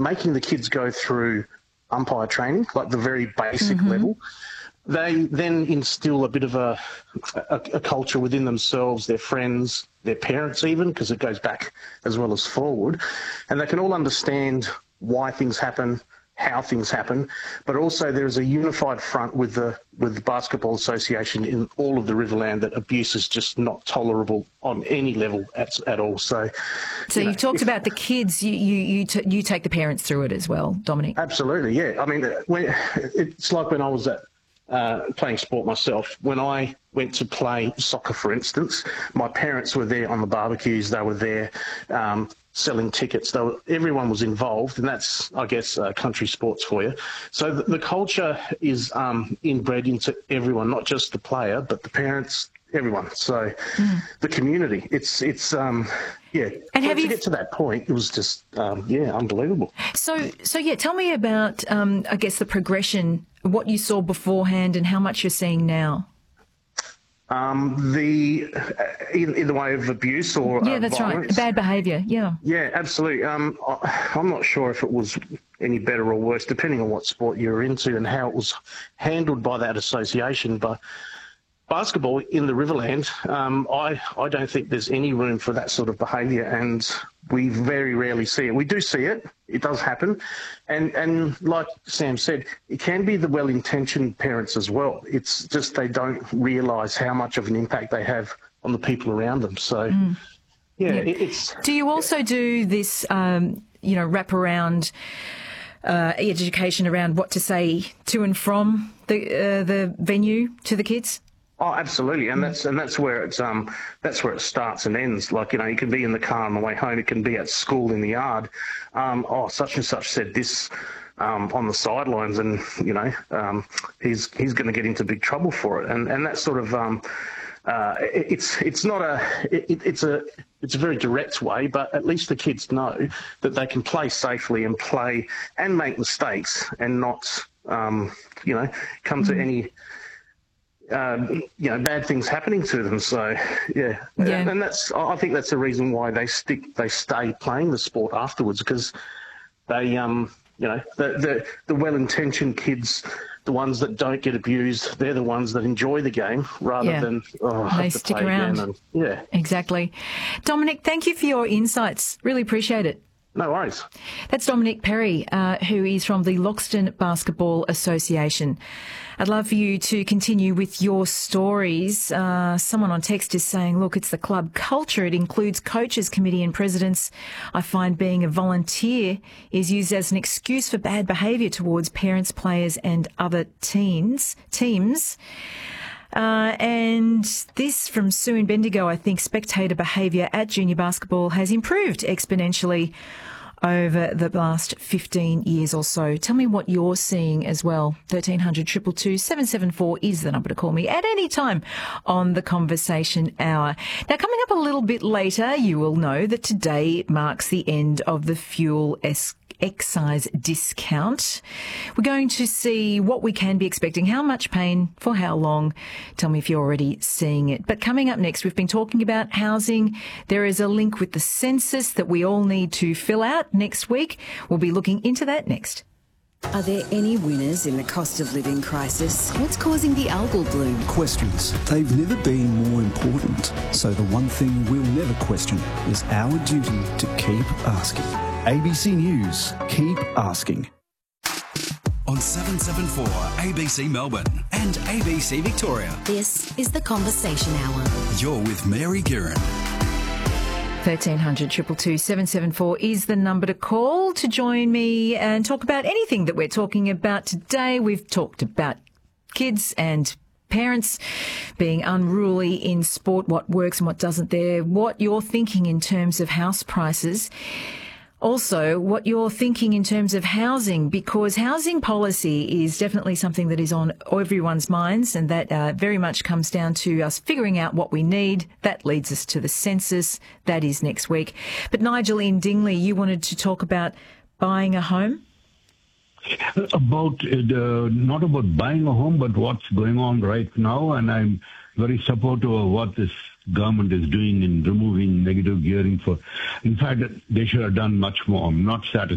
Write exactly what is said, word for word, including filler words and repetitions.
making the kids go through umpire training, like the very basic mm-hmm. level. They then instill a bit of a, a, a culture within themselves, their friends, their parents even, because it goes back as well as forward. And they can all understand why things happen, how things happen, but also there is a unified front with the with the Basketball Association in all of the Riverland that abuse is just not tolerable on any level at, at all. So, so you you've know, talked if, about the kids. You you you, t- you take the parents through it as well, Dominic. Absolutely, yeah. I mean, when, it's like when I was at uh, playing sport myself. When I went to play soccer, for instance, my parents were there on the barbecues. They were there. Um, selling tickets. They were, everyone was involved, and that's, I guess, uh, country sports for you. So the, the culture is um, inbred into everyone, not just the player, but the parents, everyone. So mm. the community, it's, it's um, yeah. And have to you... get to that point, it was just, um, yeah, unbelievable. So, so yeah, tell me about, um, I guess, the progression, what you saw beforehand and how much you're seeing now. Um, the in, in the way of abuse or yeah, uh, that's violence. right, bad behaviour. Yeah, yeah, absolutely. Um, I, I'm not sure if it was any better or worse, depending on what sport you're into and how it was handled by that association. But basketball in the Riverland, um, I I don't think there's any room for that sort of behaviour, and we very rarely see it. We do see it; it does happen, and and like Sam said, it can be the well-intentioned parents as well. It's just they don't realise how much of an impact they have on the people around them. So, mm. yeah, yeah. It, it's. Do you also do this, um, you know, wrap around uh, education around what to say to and from the uh, the venue to the kids? Oh, absolutely, and that's and that's where it's um that's where it starts and ends. Like, you know, you can be in the car on the way home, it can be at school in the yard. Um, oh, such and such said this um, on the sidelines, and you know, um, he's he's going to get into big trouble for it, and and that sort of um, uh, it, it's it's not a it, it's a it's a very direct way, but at least the kids know that they can play safely and play and make mistakes and not um, you know come to any. Um, you know, bad things happening to them. So, yeah. yeah, and that's I think that's the reason why they stick, they stay playing the sport afterwards, because they, um, you know, the the, the well-intentioned kids, the ones that don't get abused, they're the ones that enjoy the game rather yeah. than oh, they have to stick play around. Again. And, yeah, exactly. Dominic, thank you for your insights. Really appreciate it. No worries. That's Dominic Perry, uh, who is from the Loxton Basketball Association. I'd love for you to continue with your stories. Uh, someone on text is saying, look, it's the club culture. It includes coaches, committee and presidents. I find being a volunteer is used as an excuse for bad behaviour towards parents, players and other teens, teams. Uh, and this from Sue in Bendigo, I think spectator behaviour at junior basketball has improved exponentially over the last fifteen years or so. Tell me what you're seeing as well. thirteen hundred, two two two, seven seven four is the number to call me at any time on the Conversation Hour. Now, coming up a little bit later, you will know that today marks the end of the fuel escalation. excise discount. We're going to see what we can be expecting, how much pain, for how long. Tell me if you're already seeing it. But coming up next, we've been talking about housing. There is a link with the census that we all need to fill out next week. We'll be looking into that next. Are there any winners in the cost of living crisis? What's causing the algal bloom? Questions. They've never been more important. So the one thing we'll never question is our duty to keep asking. A B C News, keep asking. On seven seven four A B C Melbourne and A B C Victoria. This is the Conversation Hour. You're with Mary Guerin. thirteen hundred, two two two, seven seven four is the number to call to join me and talk about anything that we're talking about today. We've talked about kids and parents being unruly in sport, what works and what doesn't there, what you're thinking in terms of house prices. Also, what you're thinking in terms of housing, because housing policy is definitely something that is on everyone's minds, and that uh, very much comes down to us figuring out what we need. That leads us to the census. That is next week. But Nigel in Dingley, you wanted to talk about buying a home? About uh, not about buying a home, but what's going on right now, and I'm very supportive of what this government is doing in removing negative gearing for. In fact, they should have done much more. I'm not satisfied.